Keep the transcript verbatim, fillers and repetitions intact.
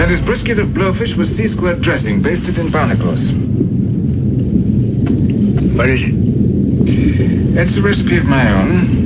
That is brisket of blowfish with C-squared dressing, basted in barnacles. What is it? It's a recipe of my own.